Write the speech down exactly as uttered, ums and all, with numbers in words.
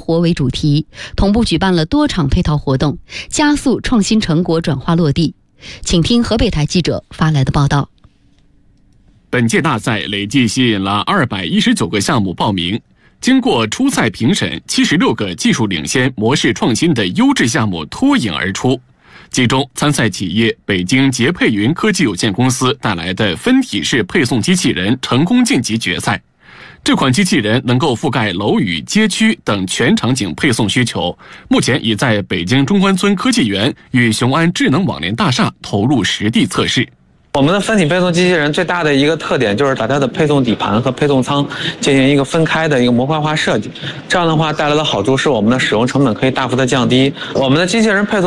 活为主题，同步举办了多场配套活动，加速创新成果转化落地。请听河北台记者发来的报道。 本届大赛累计吸引了二百一十九个项目报名，经过初赛评审，七十六个技术领先、模式创新的优质项目脱颖而出。其中，参赛企业北京捷配云科技有限公司带来的分体式配送机器人成功晋级决赛。这款机器人能够覆盖楼宇、街区等全场景配送需求，目前已在北京中关村科技园与雄安智能网联大厦投入实地测试。 我们的分体配送机器人最大的一个特点就是把它的配送底盘和配送舱进行一个分开的一个模块化设计，这样的话带来的好处是我们的使用成本可以大幅的降低。我们的机器人配送